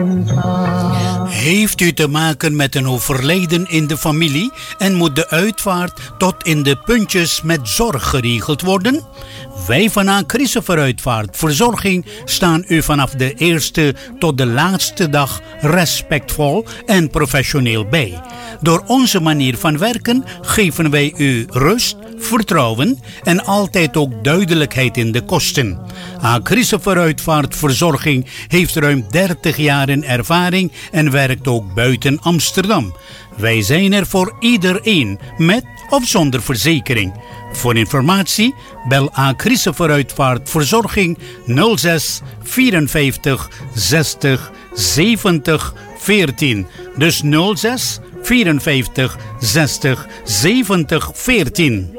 Heeft u te maken met een overlijden in de familie en moet de uitvaart tot in de puntjes met zorg geregeld worden? Wij van Acrisse Vooruitvaart Verzorging staan u vanaf de eerste tot de laatste dag respectvol en professioneel bij. Door onze manier van werken geven wij u rust, vertrouwen en altijd ook duidelijkheid in de kosten. Acrisse Vooruitvaart Verzorging heeft ruim 30 jaar ervaring en werkt ook buiten Amsterdam. Wij zijn er voor iedereen, met of zonder verzekering. Voor informatie bel Acrisse Vooruitvaart Verzorging 06 54 60 70 14. Dus 06 54 60 70 14.